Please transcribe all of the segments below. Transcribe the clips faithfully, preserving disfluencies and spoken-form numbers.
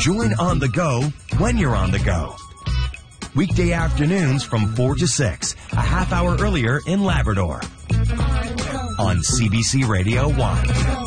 Join On the Go when you're on the go. Weekday afternoons from four to six, a half hour earlier in Labrador. On C B C Radio one.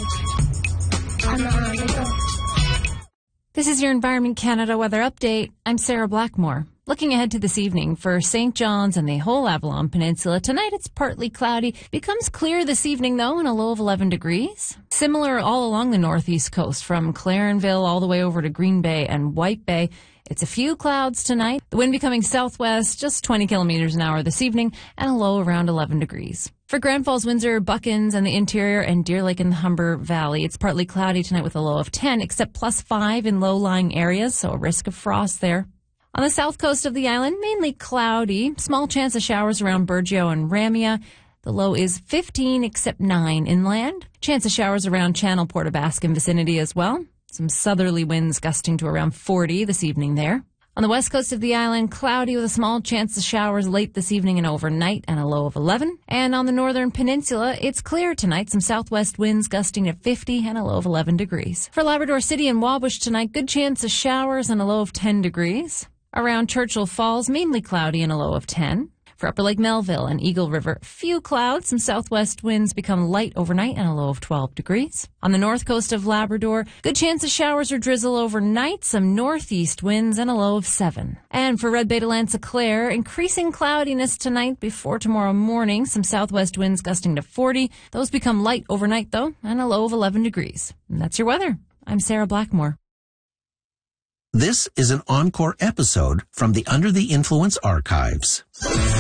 This is your Environment Canada weather update. I'm Sarah Blackmore. Looking ahead to this evening for Saint John's and the whole Avalon Peninsula. Tonight it's partly cloudy. Becomes clear this evening though in a low of eleven degrees. Similar all along the northeast coast from Clarenville all the way over to Green Bay and White Bay. It's a few clouds tonight. The wind becoming southwest, just twenty kilometers an hour this evening, and a low around eleven degrees. For Grand Falls, Windsor, Buckens, and the interior, and Deer Lake and the Humber Valley, it's partly cloudy tonight with a low of ten, except plus five in low-lying areas, so a risk of frost there. On the south coast of the island, mainly cloudy. Small chance of showers around Burgeo and Ramia. The low is fifteen, except nine inland. Chance of showers around Channel, Port aux Basques and vicinity as well. Some southerly winds gusting to around forty this evening there. On the west coast of the island, cloudy with a small chance of showers late this evening and overnight and a low of eleven. And on the northern peninsula, it's clear tonight. Some southwest winds gusting to fifty and a low of eleven degrees. For Labrador City and Wabush tonight, good chance of showers and a low of ten degrees. Around Churchill Falls, mainly cloudy and a low of ten. For Upper Lake Melville and Eagle River, few clouds. Some southwest winds become light overnight and a low of twelve degrees. On the north coast of Labrador, good chance of showers or drizzle overnight. Some northeast winds and a low of seven. And for Red Bay to Lanza-Clare, increasing cloudiness tonight before tomorrow morning. Some southwest winds gusting to forty. Those become light overnight, though, and a low of eleven degrees. And that's your weather. I'm Sarah Blackmore. This is an encore episode from the Under the Influence archives.